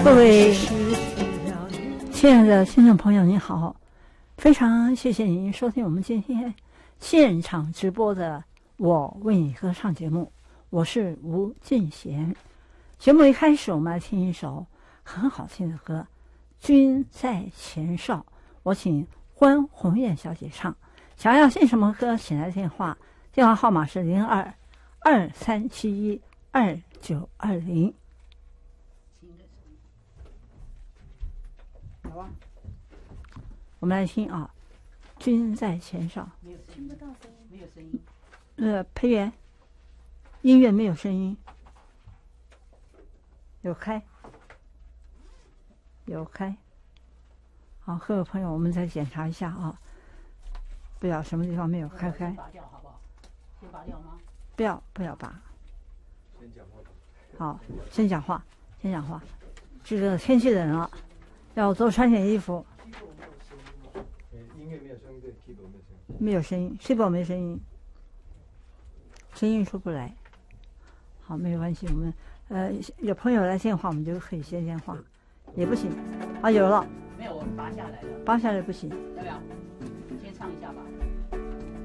各位亲爱的听众朋友，您好，非常谢谢您收听我们今天现场直播的我为你歌唱节目，我是吴俊贤。节目一开始，我们来听一首很好听的歌《君在前哨》，我请关红艳小姐唱。想要听什么歌，请来电话号码是02-2371-2920。我们来听啊，《君在前哨》。 听不到声音，没有声音。 配乐，音乐没有声音。有开。好，各位朋友，我们再检查一下啊，不要什么地方没有开。 先拔掉好不好？先拔掉吗？ 不要拔。 先讲话。 好，先讲话。这个天气冷了，要多穿点衣服。 音乐没有声音，对 ，keyboard 没有声音，keyboard 没声音，声音出不来。好，没有关系，我们有朋友来电话，我们就可以接电话，也不行。啊，有了。 没有，我拔下来了。 拔下来不行。 要不要？先唱一下吧。